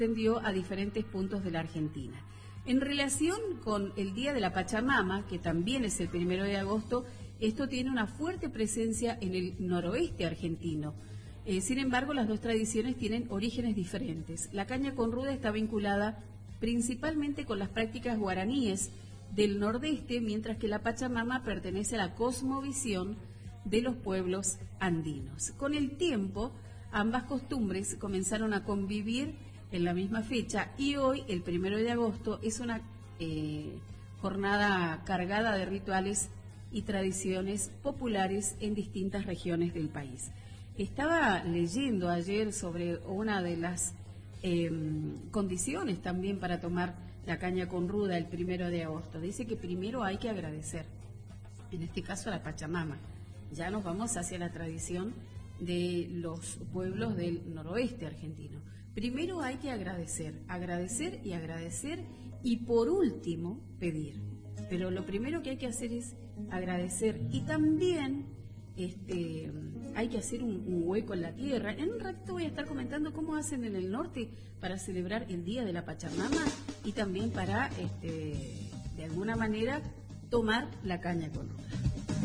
extendió a diferentes puntos de la Argentina. En relación con el Día de la Pachamama, que también es el 1 de agosto, esto tiene una fuerte presencia en el noroeste argentino. Sin embargo, las dos tradiciones tienen orígenes diferentes. La caña con ruda está vinculada principalmente con las prácticas guaraníes del nordeste, mientras que la Pachamama pertenece a la cosmovisión de los pueblos andinos. Con el tiempo, ambas costumbres comenzaron a convivir en la misma fecha y hoy, el 1 de agosto, es una jornada cargada de rituales y tradiciones populares en distintas regiones del país. Estaba leyendo ayer sobre una de las condiciones también para tomar la caña con ruda el 1 de agosto. Dice que primero hay que agradecer, en este caso a la Pachamama. Ya nos vamos hacia la tradición de los pueblos del noroeste argentino. Primero hay que agradecer, agradecer y agradecer, y por último pedir. Pero lo primero que hay que hacer es agradecer, y también hay que hacer un hueco en la tierra. En un ratito voy a estar comentando cómo hacen en el norte para celebrar el Día de la Pachamama y también para, de alguna manera, tomar la caña con ruda.